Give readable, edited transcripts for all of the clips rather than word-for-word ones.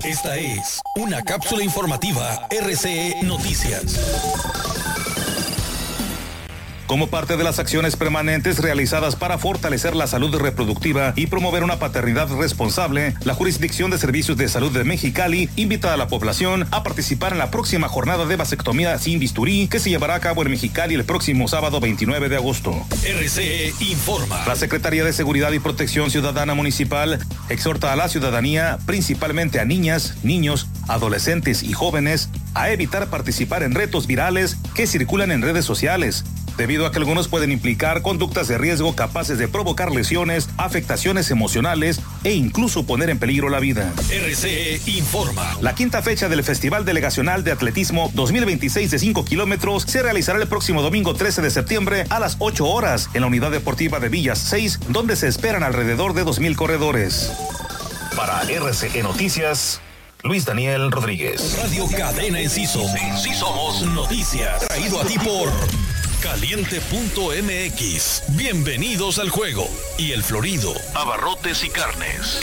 Esta es una cápsula informativa RCE Noticias. Como parte de las acciones permanentes realizadas para fortalecer la salud reproductiva y promover una paternidad responsable, la Jurisdicción de Servicios de Salud de Mexicali invita a la población a participar en la próxima jornada de vasectomía sin bisturí que se llevará a cabo en Mexicali el próximo sábado 29 de agosto. RCE informa. La Secretaría de Seguridad y Protección Ciudadana Municipal exhorta a la ciudadanía, principalmente a niñas, niños, adolescentes y jóvenes, a evitar participar en retos virales que circulan en redes sociales, debido a que algunos pueden implicar conductas de riesgo capaces de provocar lesiones, afectaciones emocionales e incluso poner en peligro la vida. RCE informa. La quinta fecha del Festival Delegacional de Atletismo 2026 de 5 kilómetros se realizará el próximo domingo 13 de septiembre a las 8 horas en la Unidad Deportiva de Villas 6, donde se esperan alrededor de 2,000 corredores. Para RCE Noticias, Luis Daniel Rodríguez. Radio Cadena Enciso. En sí somos noticias. Traído a ti por Caliente.mx. Bienvenidos al juego. Y El Florido, abarrotes y carnes.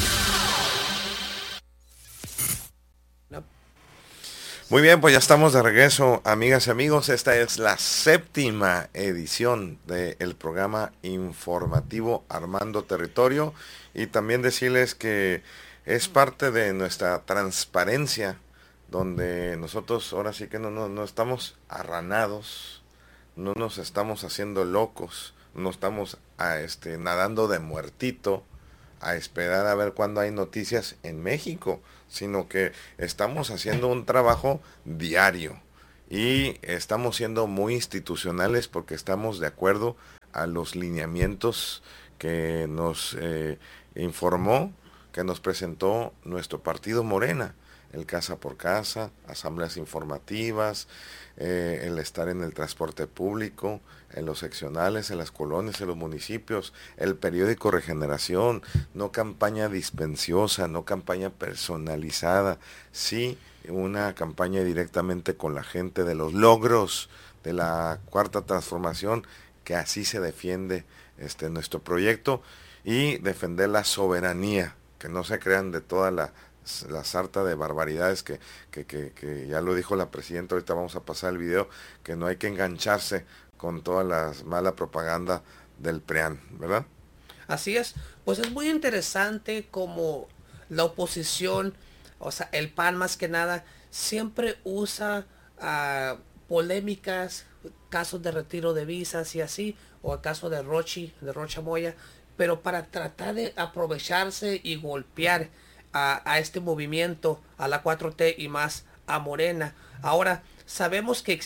Muy bien, pues ya estamos de regreso, amigas y amigos. Esta es la 7ª edición del programa informativo Armando Territorio. Y también decirles que es parte de nuestra transparencia, donde nosotros ahora sí que no estamos arranados, no nos estamos haciendo locos, no estamos nadando de muertito a esperar a ver cuándo hay noticias en México, sino que estamos haciendo un trabajo diario y estamos siendo muy institucionales porque estamos de acuerdo a los lineamientos que nos informó, que nos presentó nuestro partido Morena, el casa por casa, asambleas informativas, el estar en el transporte público, en los seccionales, en las colonias, en los municipios, el periódico Regeneración, no campaña dispensiosa, no campaña personalizada, sí una campaña directamente con la gente de los logros de la Cuarta Transformación, que así se defiende nuestro proyecto, y defender la soberanía, que no se crean de toda la sarta de barbaridades que ya lo dijo la presidenta. Ahorita vamos a pasar el video, que no hay que engancharse con toda la mala propaganda del PRIAN, ¿verdad? Así es, pues es muy interesante como la oposición, o sea, el PAN más que nada, siempre usa polémicas, casos de retiro de visas y así, o el caso de Rocha Moya, pero para tratar de aprovecharse y golpear a este movimiento, a la 4T y más a Morena. Ahora, sabemos que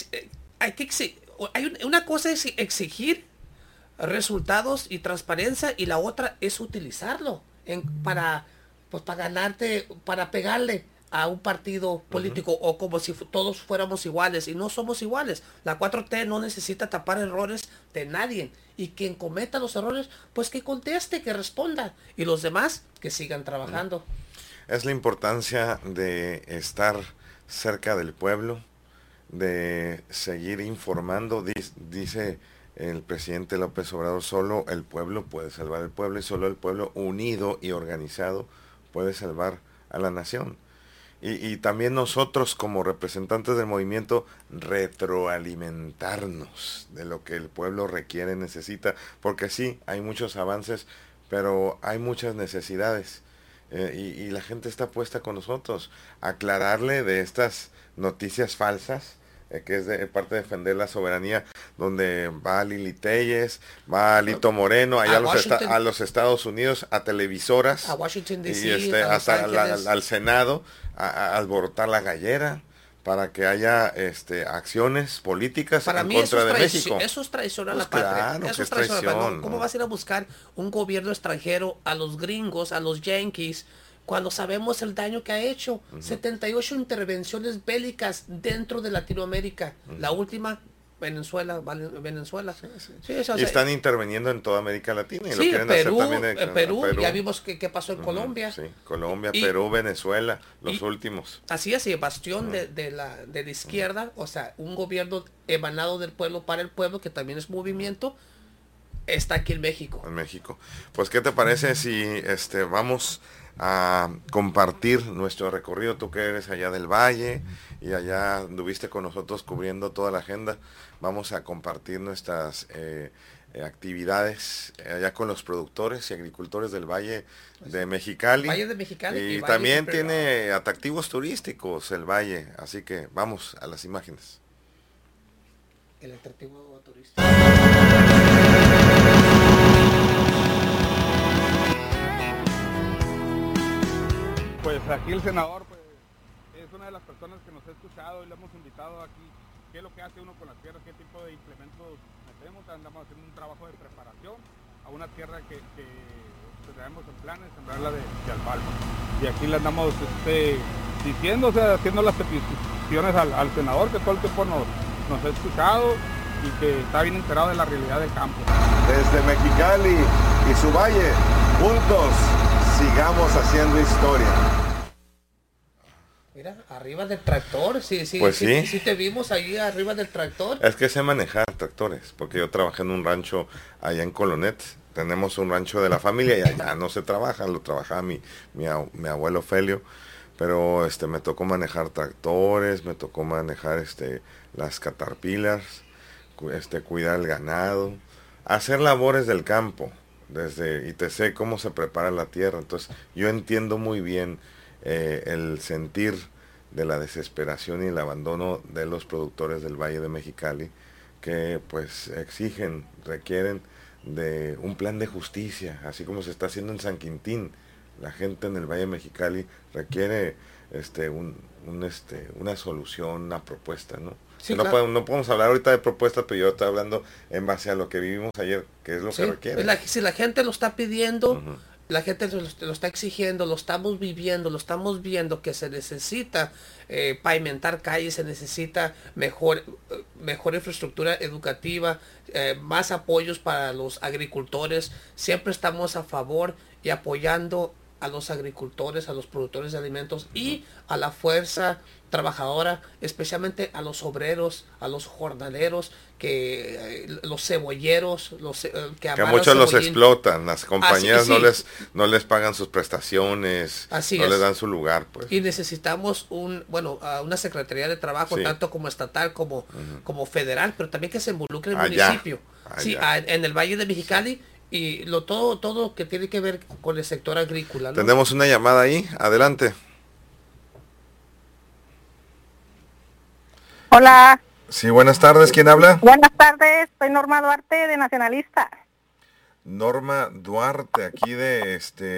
hay una cosa es exigir resultados y transparencia, y la otra es utilizarlo para ganarte, para pegarle a un partido político, o como si todos fuéramos iguales, y no somos iguales. La 4T no necesita tapar errores de nadie, y quien cometa los errores, pues que conteste, que responda, y los demás que sigan trabajando. Es la importancia de estar cerca del pueblo, de seguir informando. Dice el presidente López Obrador, solo el pueblo puede salvar al pueblo, y solo el pueblo unido y organizado puede salvar a la nación. Y también nosotros, como representantes del movimiento, retroalimentarnos de lo que el pueblo requiere, necesita, porque sí, hay muchos avances, pero hay muchas necesidades, y la gente está puesta con nosotros, aclararle de estas noticias falsas, que es de parte de defender la soberanía, donde va Lili Telles, va Lito Moreno, allá a los Estados Unidos, a televisoras, a Washington DC, y hasta al Senado, a alborotar la gallera, para que haya acciones políticas en contra de México. Eso es traición a la patria. Claro, eso es traición. ¿Cómo vas a ir a buscar un gobierno extranjero a los gringos, a los yankees, cuando sabemos el daño que ha hecho? 78 intervenciones bélicas dentro de Latinoamérica. La última, Venezuela. Sí, y están interviniendo en toda América Latina. Y sí, lo quieren Perú, hacer también en Perú, ya vimos qué pasó en Colombia. Sí, Colombia, Perú, Venezuela, los últimos. Así es, y bastión de la izquierda, o sea, un gobierno emanado del pueblo para el pueblo, que también es movimiento, está aquí en México. En México. Pues, ¿qué te parece si vamos a compartir nuestro recorrido, tú que eres allá del Valle y allá anduviste con nosotros cubriendo toda la agenda. Vamos a compartir nuestras actividades allá con los productores y agricultores del Valle de Mexicali. Valle de Mexicali y Valle también Superior. tiene atractivos turísticos el Valle, así que vamos a las imágenes. El atractivo turístico. Pues aquí el senador pues, es una de las personas que nos ha escuchado y le hemos invitado aquí. ¿Qué es lo que hace uno con las tierras? ¿Qué tipo de implementos metemos? Andamos haciendo un trabajo de preparación a una tierra que tenemos en planes, sembrarla de alfalfa. Y aquí le andamos diciendo, o sea, haciendo las peticiones al senador que todo el tiempo nos ha escuchado y que está bien enterado de la realidad del campo. Desde Mexicali y su valle, juntos sigamos haciendo historia. Mira, arriba del tractor, sí, Pues sí. sí te vimos ahí arriba del tractor. Es que sé manejar tractores, porque yo trabajé en un rancho allá en Colonet. Tenemos un rancho de la familia y allá no se trabaja, lo trabajaba mi abuelo Felio, pero me tocó manejar tractores, me tocó manejar las caterpillars, cuidar el ganado, hacer labores del campo, y te sé cómo se prepara la tierra. Entonces yo entiendo muy bien el sentir de la desesperación y el abandono de los productores del Valle de Mexicali, que pues requieren de un plan de justicia, así como se está haciendo en San Quintín. La gente en el Valle de Mexicali requiere una solución, una propuesta, ¿no? Sí, no, claro. no podemos hablar ahorita de propuestas, pero yo estoy hablando en base a lo que vivimos ayer, que es lo que requiere. Si la gente lo está pidiendo, Uh-huh. la gente lo está exigiendo, lo estamos viviendo, lo estamos viendo, que se necesita pavimentar calles, se necesita mejor infraestructura educativa, más apoyos para los agricultores. Siempre estamos a favor y apoyando a los agricultores, a los productores de alimentos y a la fuerza trabajadora, especialmente a los obreros, a los jornaleros, los cebolleros, que a muchos los explotan, las compañías sí. no les pagan sus prestaciones, les dan su lugar, pues. Y necesitamos una Secretaría de Trabajo, sí, tanto como estatal como, uh-huh, como federal, pero también que se involucre el allá, municipio. Sí, en el Valle de Mexicali y todo que tiene que ver con el sector agrícola, ¿no? Tenemos una llamada ahí, adelante. Hola. Sí, buenas tardes, ¿quién habla? Buenas tardes, soy Norma Duarte de Nacionalista. Norma Duarte, aquí de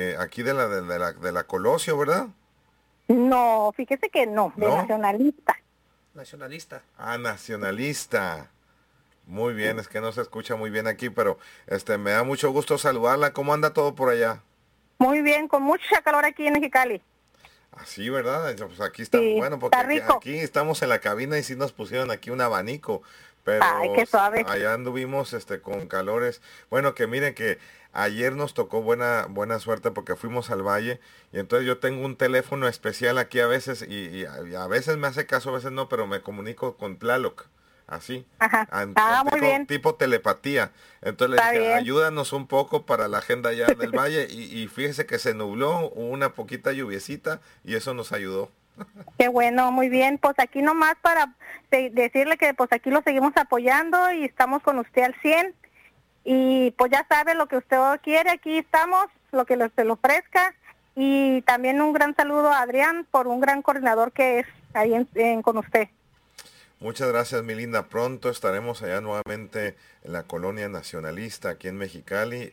la Colosio, ¿verdad? No, fíjese que no, de ¿No? Nacionalista. Nacionalista. Ah, nacionalista. Muy bien, es que no se escucha muy bien aquí, pero me da mucho gusto saludarla. ¿Cómo anda todo por allá? Muy bien, con mucha calor aquí en Mexicali. Así, ¿verdad? Pues aquí está, sí, bueno, porque está rico. aquí estamos en la cabina y sí nos pusieron aquí un abanico, pero ay, qué suave. allá anduvimos con calores. Bueno, que miren que ayer nos tocó buena suerte porque fuimos al valle y entonces yo tengo un teléfono especial aquí a veces y a veces me hace caso, a veces no, pero me comunico con Tlaloc. Así, ajá. Muy bien. Tipo telepatía. Entonces le dije, ayúdanos un poco para la agenda ya del valle y fíjese que se nubló, hubo una poquita lluviecita y eso nos ayudó. Qué bueno, muy bien. Pues aquí nomás para decirle que pues aquí lo seguimos apoyando y estamos con usted al 100. Y pues ya sabe lo que usted quiere, aquí estamos, lo que se le ofrezca. Y también un gran saludo a Adrián por un gran coordinador que es ahí con usted. Muchas gracias, mi linda. Pronto estaremos allá nuevamente en la colonia nacionalista aquí en Mexicali.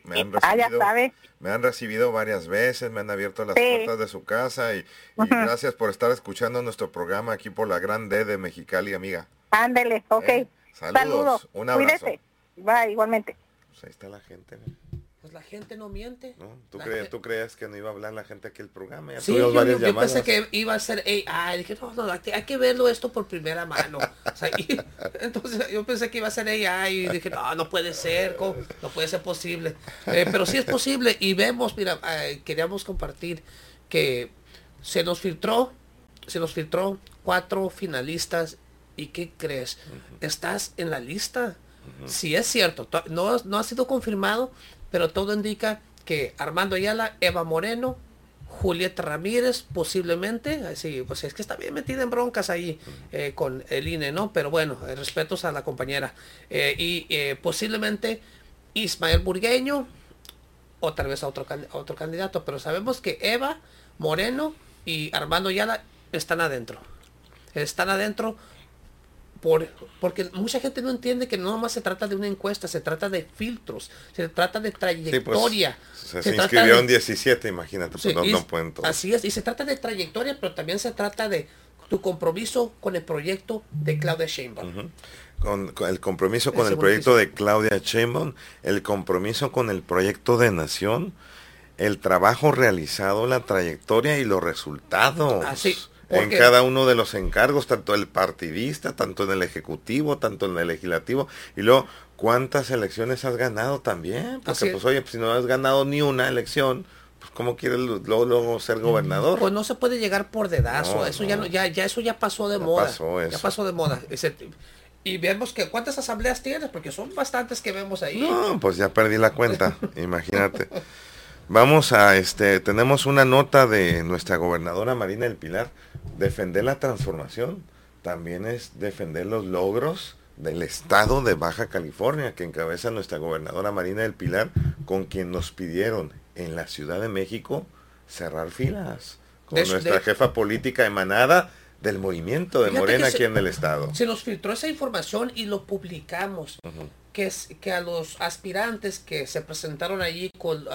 Me han recibido varias veces, me han abierto las puertas de su casa y gracias por estar escuchando nuestro programa aquí por la Gran D de Mexicali, amiga. Ándele, ok. Saludos. Un abrazo. Cuídese. Bye, igualmente. Pues ahí está la gente, ¿no? Pues la gente no miente. ¿No? ¿Tú creías que no iba a hablar la gente aquí el programa? Ya sí, yo pensé que iba a ser AI. Dije, no, hay que verlo esto por primera mano. O sea, entonces yo pensé que iba a ser AI y dije, no puede ser, no puede ser posible. Pero sí es posible y vemos, mira, queríamos compartir que se nos filtró 4 finalistas y ¿qué crees? Uh-huh. Estás en la lista. Uh-huh. Sí es cierto, no ha sido confirmado, pero todo indica que Armando Ayala, Eva Moreno, Julieta Ramírez, posiblemente, así, pues es que está bien metida en broncas ahí con el INE, ¿no? Pero bueno, respetos a la compañera. Posiblemente Ismael Burgueño, o tal vez a otro candidato, pero sabemos que Eva Moreno y Armando Ayala están adentro. Están adentro porque mucha gente no entiende que no nomás se trata de una encuesta, se trata de filtros, se trata de trayectoria. Sí, pues, se inscribieron 17, imagínate, sí, pues no pueden todos. Así es, y se trata de trayectoria, pero también se trata de tu compromiso con el proyecto de Claudia Sheinbaum. Con el compromiso con el proyecto de Claudia Sheinbaum, el compromiso con el proyecto de nación, el trabajo realizado, la trayectoria y los resultados. Así. En cada uno de los encargos, tanto el partidista, tanto en el ejecutivo, tanto en el legislativo, y luego, ¿cuántas elecciones has ganado también? Porque pues oye, pues, si no has ganado ni una elección, pues ¿cómo quieres luego ser gobernador? Pues no se puede llegar por dedazo, No, eso no. eso ya pasó de moda. Ya pasó de moda. Y vemos que ¿cuántas asambleas tienes? Porque son bastantes que vemos ahí. No, pues ya perdí la cuenta, imagínate. Vamos a, tenemos una nota de nuestra gobernadora Marina del Pilar. Defender la transformación también es defender los logros del estado de Baja California, que encabeza nuestra gobernadora Marina del Pilar, con quien nos pidieron en la Ciudad de México cerrar filas, con nuestra jefa política emanada del movimiento de Morena aquí en el estado. Se nos filtró esa información y lo publicamos. Que a los aspirantes que se presentaron allí con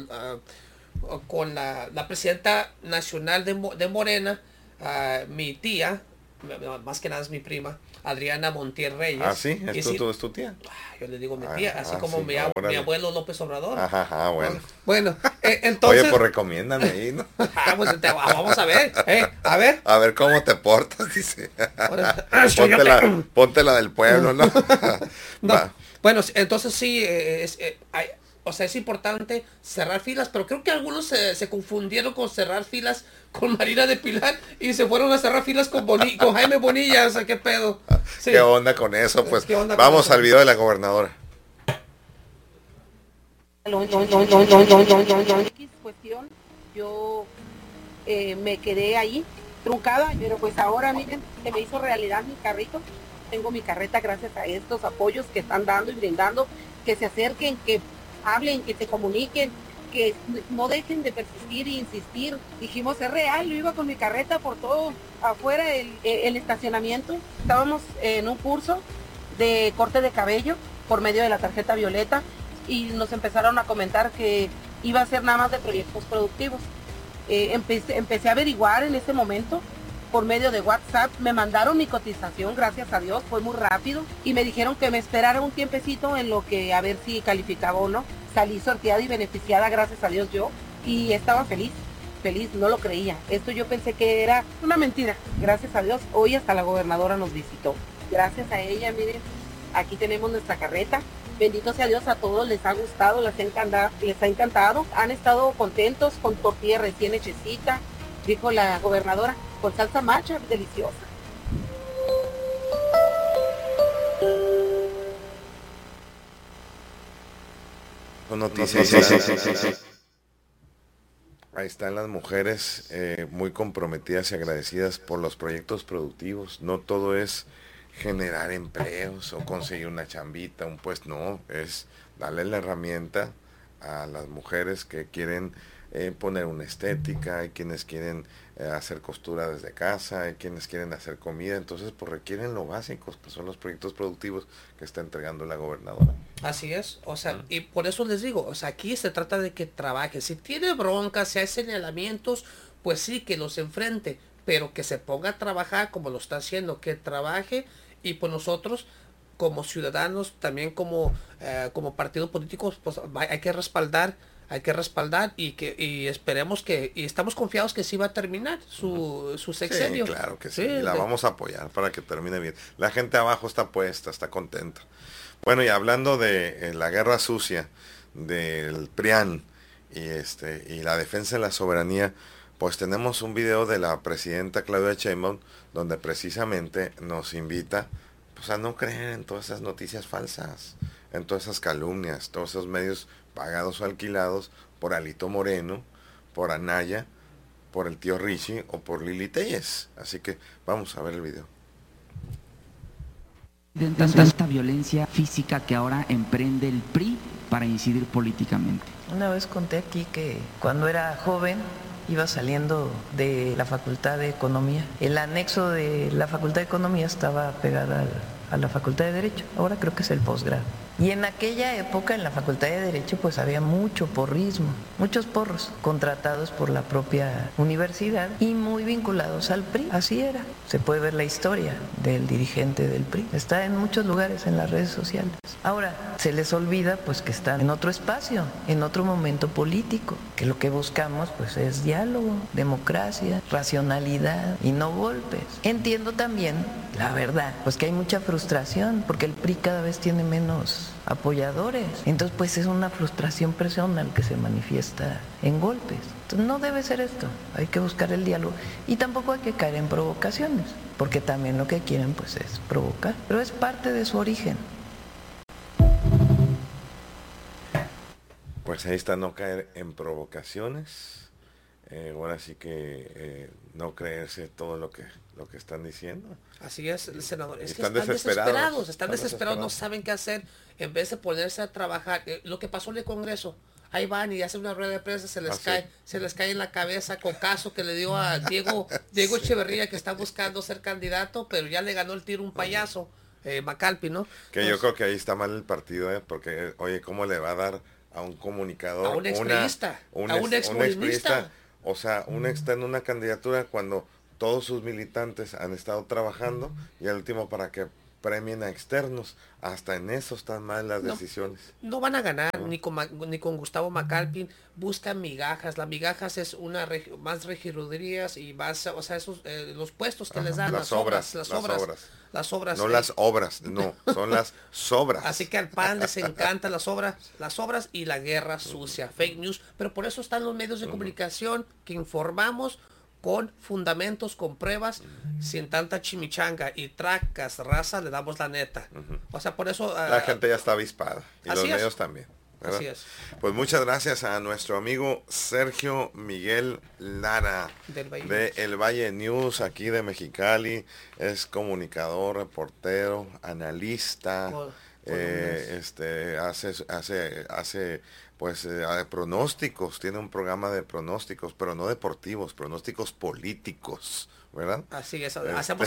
la presidenta nacional de Morena, mi tía, más que nada es mi prima, Adriana Montiel Reyes. Ah, sí, es tu tía. Yo le digo mi tía, así como sí, mi abuelo López Obrador. Ajá, bueno. Bueno, entonces... Oye, pues recomiéndame ahí, ¿no? Pues vamos a ver, a ver. A ver cómo te portas, dice. Ponte la del pueblo, ¿no? No. Bueno, entonces sí, es importante cerrar filas, pero creo que algunos se confundieron con cerrar filas con Marina de Pilar y se fueron a cerrar filas con Jaime Bonilla, o sea, qué pedo. Sí. ¿Qué onda con eso? Pues vamos al video de la gobernadora. Cuestión, yo me quedé ahí truncada, pero pues ahora miren, se me hizo realidad mi carrito. Tengo mi carreta gracias a estos apoyos que están dando y brindando, que se acerquen, que hablen, que se comuniquen, que no dejen de persistir e insistir. Dijimos, es real, yo iba con mi carreta por todo afuera el estacionamiento. Estábamos en un curso de corte de cabello por medio de la tarjeta violeta y nos empezaron a comentar que iba a ser nada más de proyectos productivos. Empecé a averiguar en ese momento por medio de WhatsApp, me mandaron mi cotización, gracias a Dios, fue muy rápido y me dijeron que me esperara un tiempecito en lo que a ver si calificaba o no. Salí sorteada y beneficiada, gracias a Dios yo, y estaba feliz, no lo creía. Esto yo pensé que era una mentira, gracias a Dios, hoy hasta la gobernadora nos visitó. Gracias a ella, miren, aquí tenemos nuestra carreta. Bendito sea Dios, a todos les ha gustado, les ha encantado, han estado contentos con tortilla recién hechecita, dijo la gobernadora, con salsa macha, deliciosa. Noticias. Ahí están las mujeres muy comprometidas y agradecidas por los proyectos productivos. No todo es generar empleos o conseguir una chambita, un puesto, no, es darle la herramienta a las mujeres que quieren poner una estética, hay quienes quieren hacer costura desde casa, hay quienes quieren hacer comida, entonces pues requieren lo básico, que son los proyectos productivos que está entregando la gobernadora. Así es, o sea, y por eso les digo, o sea, aquí se trata de que trabaje, si tiene broncas, si hay señalamientos, pues sí, que los enfrente, pero que se ponga a trabajar como lo está haciendo, que trabaje, y pues nosotros como ciudadanos, también como partido político, pues hay que respaldar y esperemos que, y estamos confiados que sí va a terminar su sexenio. Sí, claro que sí, y la vamos a apoyar para que termine bien. La gente abajo está puesta, está contenta. Bueno, y hablando de la guerra sucia del PRIAN y la defensa de la soberanía, pues tenemos un video de la presidenta Claudia Sheinbaum donde precisamente nos invita pues a no creer en todas esas noticias falsas, en todas esas calumnias, todos esos medios pagados o alquilados por Alito Moreno, por Anaya, por el tío Richie o por Lili Telles. Así que vamos a ver el video. Tanta violencia física que ahora emprende el PRI para incidir políticamente. Una vez conté aquí que cuando era joven iba saliendo de la Facultad de Economía. El anexo de la Facultad de Economía estaba pegada a la Facultad de Derecho. Ahora creo que es el posgrado. Y en aquella época en la Facultad de Derecho pues había mucho porrismo, muchos porros contratados por la propia universidad y muy vinculados al PRI. Así era. Se puede ver la historia del dirigente del PRI. Está en muchos lugares en las redes sociales. Ahora, se les olvida pues que están en otro espacio, en otro momento político, que lo que buscamos pues es diálogo, democracia, racionalidad y no golpes. Entiendo también, la verdad, pues que hay mucha frustración porque el PRI cada vez tiene menos apoyadores. Entonces pues es una frustración personal que se manifiesta en golpes. Entonces no debe ser esto, hay que buscar el diálogo y tampoco hay que caer en provocaciones, porque también lo que quieren pues es provocar, pero es parte de su origen. Pues ahí está, no caer en provocaciones. Ahora sí que no creerse todo lo que están diciendo. Así es, senador. Es que están desesperados, no saben qué hacer. En vez de ponerse a trabajar, lo que pasó en el Congreso, ahí van y hacen una rueda de prensa, se les cae en la cabeza con caso que le dio a Diego Echeverría, que está buscando ser candidato, pero ya le ganó el tiro un payaso, McAlpin, ¿no? Que entonces, yo creo que ahí está mal el partido, porque, oye, ¿cómo le va a dar a un comunicador, a un expriista, a un expriista? O sea, está en una candidatura cuando todos sus militantes han estado trabajando y al último para que premien a externos. Hasta en eso están mal las decisiones. No van a ganar, ni con Gustavo McAlpin. Buscan migajas. Las migajas es más regidurías y más, o sea, esos, los puestos que les dan, las obras. No las obras, no, son las sobras. Así que al PAN les encantan las obras y la guerra sucia, fake news. Pero por eso están los medios de comunicación que informamos con fundamentos, con pruebas, sin tanta chimichanga y tracas, raza, le damos la neta. O sea, por eso... la gente ya está avispada. Y los medios también. ¿verdad? Así es. Pues muchas gracias a nuestro amigo Sergio Miguel Lara de El Valle News, aquí de Mexicali. Es comunicador, reportero, analista. Hace pronósticos, tiene un programa de pronósticos, pero no deportivos, pronósticos políticos, ¿verdad? Así es, hacemos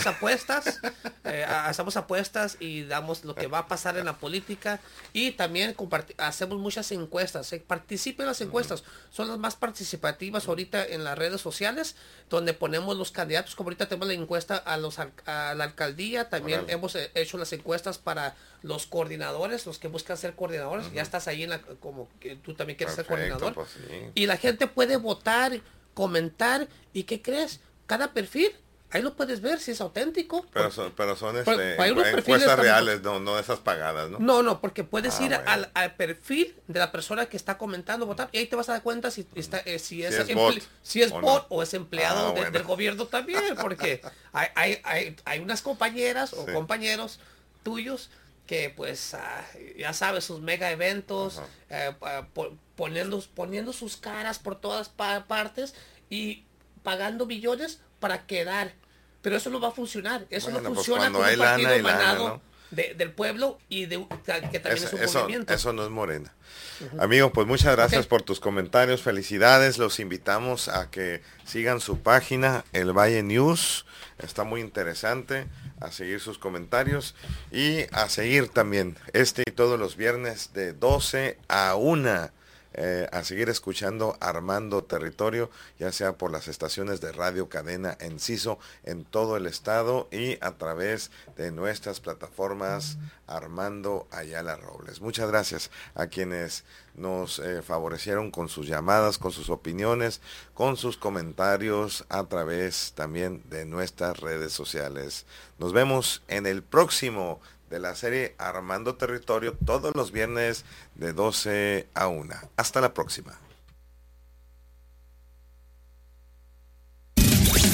apuestas y damos lo que va a pasar en la política y también hacemos muchas encuestas, participen en las encuestas, son las más participativas ahorita en las redes sociales, donde ponemos los candidatos, como ahorita tenemos la encuesta a la alcaldía, también hemos hecho las encuestas para los coordinadores, los que buscan ser coordinadores, ya estás ahí como que tú también quieres ser coordinador, pues, sí. Y la gente puede votar, comentar, y ¿qué crees? Cada perfil, ahí lo puedes ver si es auténtico. Pero son encuestas reales, no esas pagadas, ¿no? No, porque puedes ir al perfil de la persona que está comentando, votar, y ahí te vas a dar cuenta si es bot o es empleado del gobierno también, porque hay unas compañeras o compañeros tuyos que pues ya sabes, sus mega eventos, poniendo sus caras por todas partes y pagando billones para quedar, pero eso no va a funcionar, eso no funciona con un partido emanado del pueblo y que también es un movimiento. Eso no es Morena. Amigos, pues muchas gracias por tus comentarios, felicidades, los invitamos a que sigan su página, El Valle News, está muy interesante, a seguir sus comentarios y a seguir también y todos los viernes de 12 a 1. A seguir escuchando Armando Territorio, ya sea por las estaciones de Radio Cadena Enciso en todo el estado y a través de nuestras plataformas Armando Ayala Robles. Muchas gracias a quienes nos favorecieron con sus llamadas, con sus opiniones, con sus comentarios a través también de nuestras redes sociales. Nos vemos en el próximo de la serie Armando Territorio todos los viernes de 12 a 1. Hasta la próxima.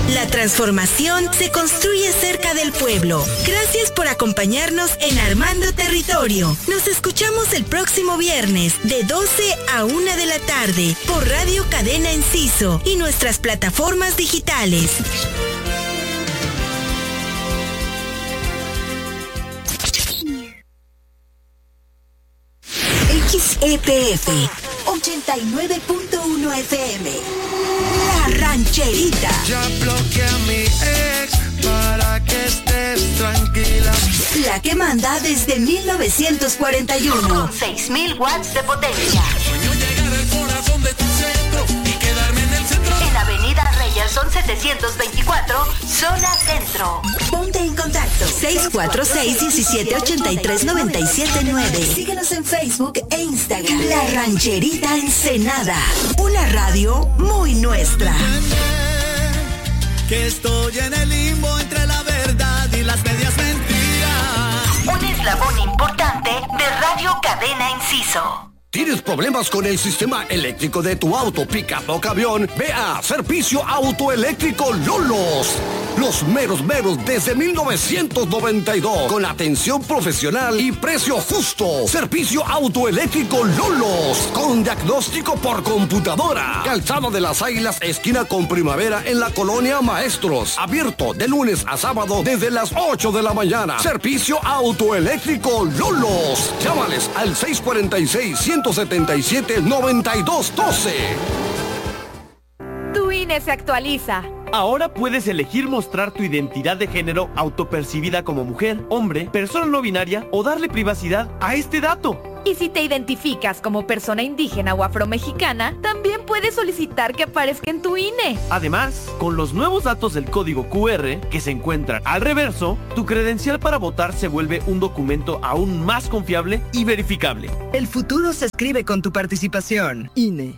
La transformación se construye cerca del pueblo. Gracias por acompañarnos en Armando Territorio. Nos escuchamos el próximo viernes de 12 a 1 de la tarde por Radio Cadena Enciso y nuestras plataformas digitales. XEPF 89.1 FM. La Rancherita. Ya bloqueé a mi ex para que estés tranquila. La que manda desde 1941. Con 6,000 watts de potencia. Sueño llegar al corazón de tu centro y quedarme en el centro. En Avenida Reyerson 724, zona centro. Ponte en contacto. 646-1783-979. Síguenos en Facebook e Instagram. La Rancherita Ensenada. Una radio muy nuestra. Que estoy en el limbo entre la verdad y las medias mentiras. Un eslabón importante de Radio Cadena Enciso. ¿Tienes problemas con el sistema eléctrico de tu auto, pickup o camión? Ve a Servicio Autoeléctrico Lolos. Los meros desde 1992. Con atención profesional y precio justo. Servicio Autoeléctrico Lolos. Con diagnóstico por computadora. Calzada de las Águilas, esquina con Primavera en la Colonia Maestros. Abierto de lunes a sábado desde las 8 de la mañana. Servicio Autoeléctrico Lolos. Llámales al 646-177-9212. Tu INE se actualiza. Ahora puedes elegir mostrar tu identidad de género autopercibida como mujer, hombre, persona no binaria o darle privacidad a este dato. Y si te identificas como persona indígena o afromexicana, también puedes solicitar que aparezca en tu INE. Además, con los nuevos datos del código QR que se encuentran al reverso, tu credencial para votar se vuelve un documento aún más confiable y verificable. El futuro se escribe con tu participación. INE.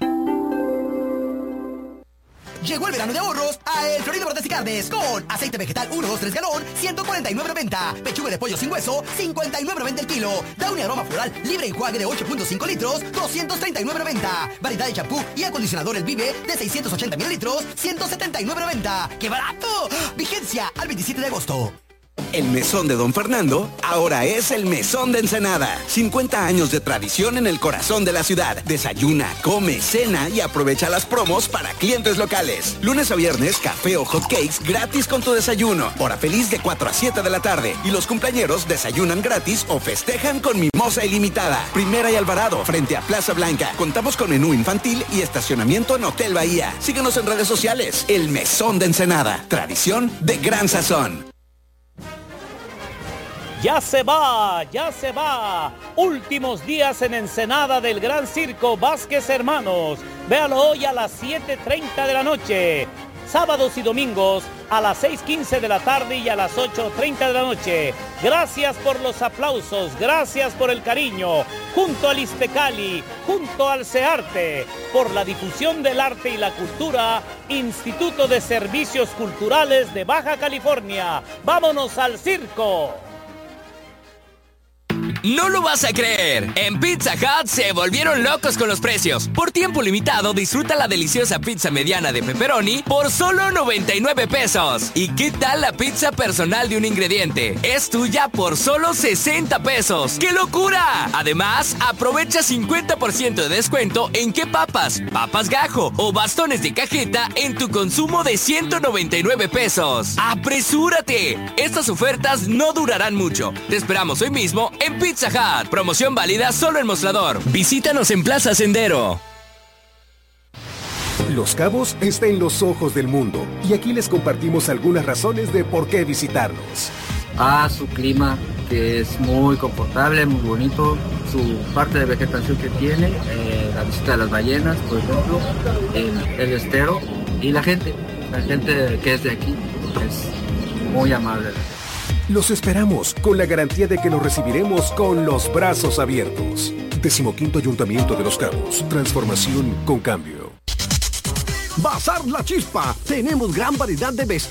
Llegó el verano de ahorros a El Florido Brotes y Carnes con aceite vegetal 1, 2, 3 galón, 149.90. Pechuga de pollo sin hueso, 59.90 el kilo. Da un aroma floral libre enjuague de 8.5 litros, 239.90. Variedad de champú y acondicionador El Vive de 680 mililitros, 179.90. ¡Qué barato! Vigencia al 27 de agosto. El Mesón de Don Fernando ahora es el Mesón de Ensenada. 50 años de tradición en el corazón de la ciudad. Desayuna, come, cena y aprovecha las promos para clientes locales. Lunes a viernes, café o hot cakes gratis con tu desayuno. Hora feliz de 4 a 7 de la tarde. Y los cumpleañeros desayunan gratis o festejan con mimosa ilimitada. Primera y Alvarado, frente a Plaza Blanca. Contamos con menú infantil y estacionamiento en Hotel Bahía. Síguenos en redes sociales. El Mesón de Ensenada. Tradición de gran sazón. Ya se va. Últimos días en Ensenada del Gran Circo Vázquez Hermanos. Véalo hoy a las 7:30 de la noche. Sábados y domingos a las 6:15 de la tarde y a las 8:30 de la noche. Gracias por los aplausos, gracias por el cariño. Junto al Istecali, junto al CEARTE, por la difusión del arte y la cultura, Instituto de Servicios Culturales de Baja California. ¡Vámonos al circo! No lo vas a creer. En Pizza Hut se volvieron locos con los precios. Por tiempo limitado, disfruta la deliciosa pizza mediana de pepperoni por solo 99 pesos. ¿Y qué tal la pizza personal de un ingrediente? Es tuya por solo 60 pesos. ¡Qué locura! Además, aprovecha 50% de descuento en qué papas gajo o bastones de cajeta en tu consumo de 199 pesos. ¡Apresúrate! Estas ofertas no durarán mucho. Te esperamos hoy mismo en Pizza Hut. Promoción válida solo en Mostrador. Visítanos en Plaza Sendero. Los Cabos está en los ojos del mundo y aquí les compartimos algunas razones de por qué visitarnos. Su clima, que es muy confortable, muy bonito, su parte de vegetación que tiene, la visita de las ballenas, por ejemplo, el estero y la gente que es de aquí es muy amable. Los esperamos con la garantía de que nos recibiremos con los brazos abiertos. 15º Ayuntamiento de Los Cabos. Transformación con cambio. Bazar La Chispa. Tenemos gran variedad de vestidos